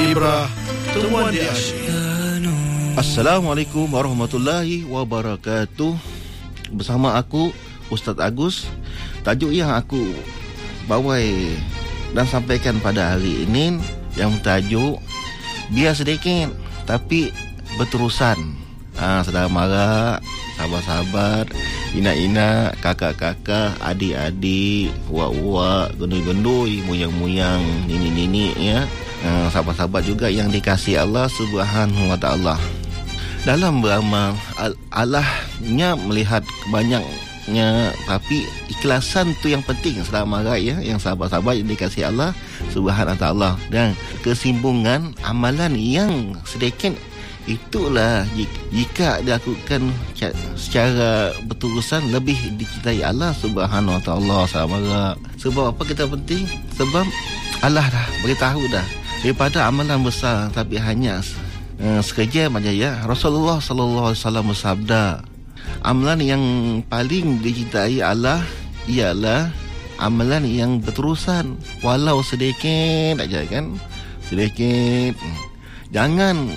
Ibrah, temuan di asyik. Assalamualaikum warahmatullahi wabarakatuh. Bersama aku Ustaz Agus. Tajuk yang aku bawa dan sampaikan pada hari ini yang tajuk biar sedikit tapi berterusan. Saudara mara, sahabat-sahabat, ina-ina, kakak-kakak, adik-adik, uak-uak, gendui-gendui, muyang-muyang, nini-nini, ya. Sahabat-sahabat juga yang dikasihi Allah Subhanahu wa ta'ala. Dalam beramal, Allahnya melihat banyaknya, tapi ikhlasan tu yang penting. Selama ya, yang sahabat-sahabat yang dikasihi Allah Subhanahu wa ta'ala. Dan kesimbangan amalan yang sedikit, itulah jika dilakukan secara berterusan lebih dicintai Allah Subhanahu wa ta'ala. Sebab apa kita penting? Sebab Allah dah beritahu dah, daripada amalan besar tapi hanya sekejap aja, ya. Rasulullah sallallahu alaihi wasallam bersabda, amalan yang paling dicintai Allah ialah amalan yang berterusan, walau sedikit aja, kan? Sedikit. Jangan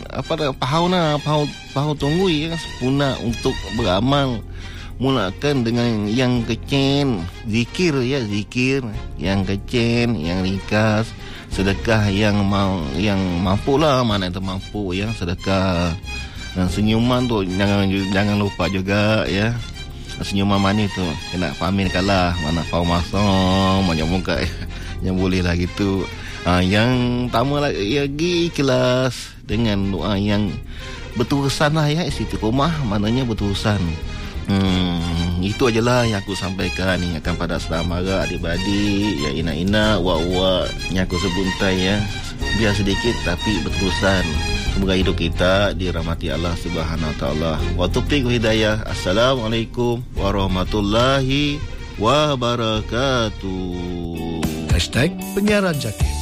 pahau tunggu, ya, sempurna untuk beramal. Mulakan dengan yang kecil, zikir, ya, zikir yang kecil, yang ringkas, sedekah yang mampu lah, mana yang termampu, ya, sedekah. Dan senyuman tu jangan lupa juga, ya. Senyuman manis tu kena pamerkan lah, mana pau masam, macam muka, yang boleh lah gitu. Yang pertama lagi ikhlas dengan doa yang berterusan lah, ya. Istiqomah maknanya berterusan. Itu ajalah yang aku sampaikan. Ingatkan pada saudara mara, adik-beradik, ya, ina-ina, wak-wak yang aku sebuntai, ya. Biar sedikit tapi berterusan. Semoga hidup kita dirahmati Allah Subhanahu wa ta'ala. Wa taufiq hidayah. Assalamualaikum warahmatullahi wabarakatuh. #Penyiaran Jaki.